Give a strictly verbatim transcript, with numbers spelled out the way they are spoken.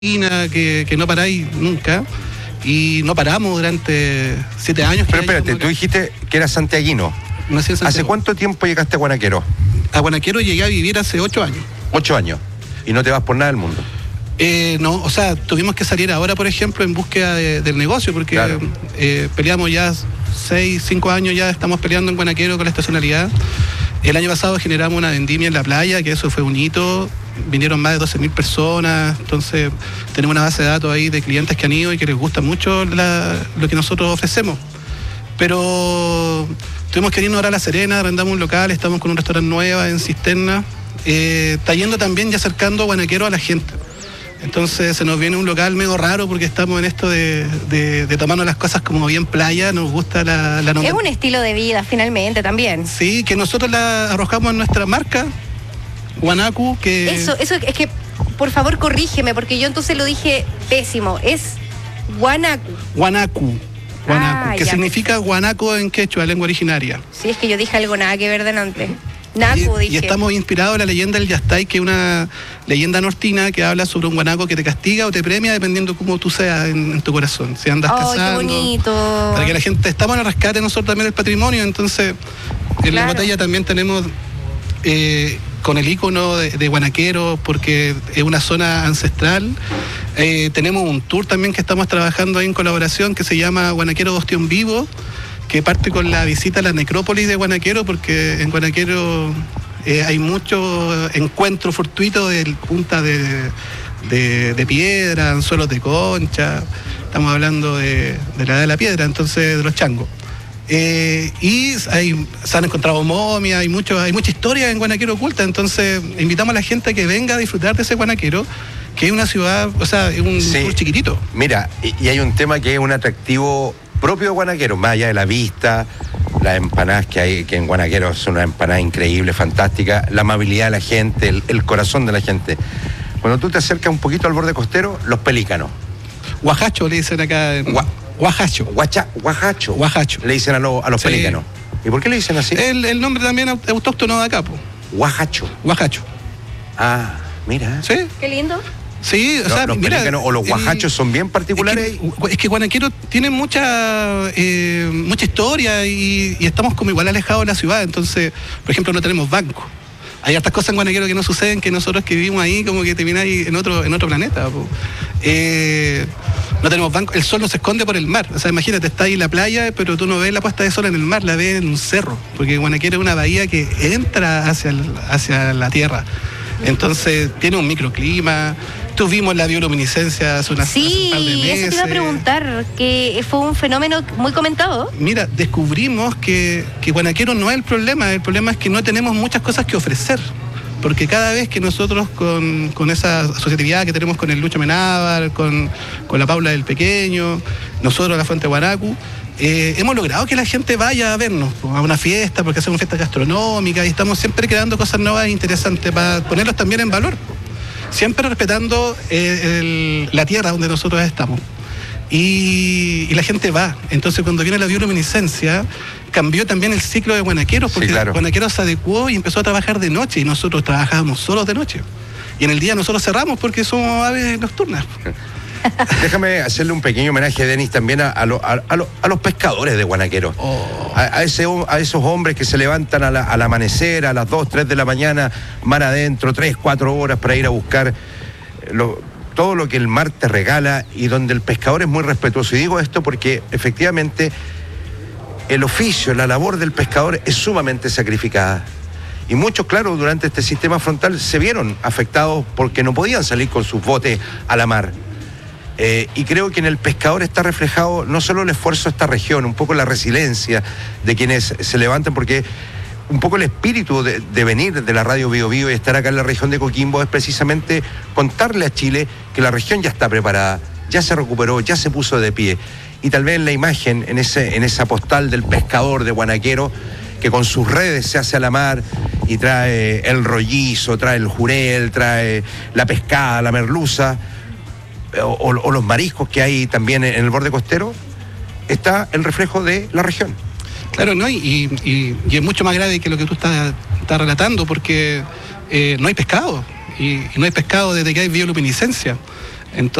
Que, que no paráis nunca, y no paramos durante siete años. Pero espérate, tú dijiste que eras santiaguino. Nací en Santiago. ¿Hace cuánto tiempo llegaste a Guanaquero? A Guanaquero llegué a vivir hace ocho años. Ocho años. ¿Y no te vas por nada del mundo? Eh, no, o sea, tuvimos que salir ahora, por ejemplo, en búsqueda de, del negocio, porque claro. eh, peleamos ya seis, cinco años, ya estamos peleando en Guanaquero con la estacionalidad. El año pasado generamos una vendimia en la playa, que eso fue un hito. Vinieron más de doce mil personas, entonces tenemos una base de datos ahí de clientes que han ido y que les gusta mucho la, lo que nosotros ofrecemos. Pero tuvimos que irnos ahora a La Serena, arrendamos un local, estamos con un restaurante nuevo en Cisterna. Eh, está yendo también ya acercando Guanaquero a la gente. Entonces se nos viene un local medio raro porque estamos en esto de, de, de tomarnos las cosas como bien playa, nos gusta la, la... Es un estilo de vida finalmente también. Sí, que nosotros la arrojamos en nuestra marca, Guanacu, que... Eso, eso es que, por favor, corrígeme, porque yo entonces lo dije pésimo. Es Guanacu. Guanacu. Guanacu, ah, que ya, significa guanaco en quechua, lengua originaria. Sí, es que yo dije algo nada que ver delante. Nacu, y, dije. Y estamos inspirados en la leyenda del Yastay, que es una leyenda nortina que habla sobre un guanaco que te castiga o te premia dependiendo cómo tú seas en, en tu corazón. Si andas oh, casando. Qué bonito. Para que la gente... Estamos en el rescate nosotros también del patrimonio, entonces en claro. la botella también tenemos... Eh, con el icono de, de Guanaquero, porque es una zona ancestral. Eh, tenemos un tour también que estamos trabajando ahí en colaboración que se llama Guanaquero Ostión Vivo, que parte con la visita a la necrópolis de Guanaquero, porque en Guanaquero eh, hay mucho encuentro fortuito de punta de, de, de piedra, anzuelos de concha. Estamos hablando de, de la edad de la piedra, entonces de los changos. Eh, y hay, se han encontrado momias, hay, mucho, hay mucha historia en Guanaquero oculta, entonces invitamos a la gente a que venga a disfrutar de ese Guanaquero, que es una ciudad, o sea, es un sí. tour chiquitito. Mira, y, y hay un tema que es un atractivo propio de Guanaquero, más allá de la vista, las empanadas que hay, que en Guanaquero son una empanada increíble, fantástica, la amabilidad de la gente, el, el corazón de la gente. Cuando tú te acercas un poquito al borde costero, los pelícanos. Guajacho le dicen acá en... Gua Guajacho. Guacha, guajacho. Guajacho. Le dicen a, lo, a los sí. pelícanos. ¿Y por qué le dicen así? El, el nombre también autóctono de acá, po. Guajacho. Guajacho. Ah, mira. ¿Sí? Qué lindo. Sí, o no, sea, los mira, pelícanos o los guajachos eh, son bien particulares. Es que, es que Guanaquero tiene mucha eh, mucha historia y, y estamos como igual alejados de la ciudad, entonces, por ejemplo, no tenemos banco. Hay hartas cosas en Guanaquero que no suceden, que nosotros que vivimos ahí como que termináis en otro, en otro planeta. Eh, no tenemos banco, el sol no se esconde por el mar. O sea, imagínate, está ahí en la playa, pero tú no ves la puesta de sol en el mar, la ves en un cerro, porque Guanaquero es una bahía que entra hacia, el, hacia la tierra. Entonces tiene un microclima. Tuvimos la bioluminiscencia hace, una, sí, hace un par de meses. Sí, eso te iba a preguntar, que fue un fenómeno muy comentado. Mira, descubrimos que, que Guanaquero no es el problema, el problema es que no tenemos muchas cosas que ofrecer. Porque cada vez que nosotros con, con esa asociatividad que tenemos con el Lucho Menábar, con, con la Paula del Pequeño, nosotros la Fuente Guanacu, eh, hemos logrado que la gente vaya a vernos a una fiesta, porque hacemos fiestas gastronómicas y estamos siempre creando cosas nuevas e interesantes para ponerlos también en valor. Siempre respetando eh, el, la tierra donde nosotros estamos. Y, y la gente va. Entonces, cuando viene la bioluminiscencia, cambió también el ciclo de Guanaquero, porque sí, claro. Guanaquero se adecuó y empezó a trabajar de noche, y nosotros trabajábamos solos de noche. Y en el día nosotros cerramos porque somos aves nocturnas. Déjame hacerle un pequeño homenaje, Denis, también a, a, lo, a, a, lo, a los pescadores de Guanaquero. Oh. A, a, ese, a esos hombres que se levantan a la, al amanecer, a las dos, tres de la mañana, mar adentro, tres, cuatro horas para ir a buscar lo, todo lo que el mar te regala, y donde el pescador es muy respetuoso. Y digo esto porque efectivamente el oficio, la labor del pescador es sumamente sacrificada. Y muchos, claro, durante este sistema frontal se vieron afectados porque no podían salir con sus botes a la mar. Eh, y creo que en el pescador está reflejado no solo el esfuerzo de esta región, un poco la resiliencia de quienes se levantan, porque un poco el espíritu de, de venir de la radio Bio Bio y estar acá en la región de Coquimbo es precisamente contarle a Chile que la región ya está preparada, ya se recuperó, ya se puso de pie. Y tal vez en la imagen, en, ese, en esa postal del pescador de Guanaquero, que con sus redes se hace a la mar y trae el rollizo, trae el jurel, trae la pescada, la merluza, O, o, o los mariscos que hay también en el borde costero, está el reflejo de la región. Claro, ¿no? Y, y, y es mucho más grave que lo que tú estás, estás relatando, porque eh, no hay pescado, y, y no hay pescado desde que hay bioluminiscencia. Entonces,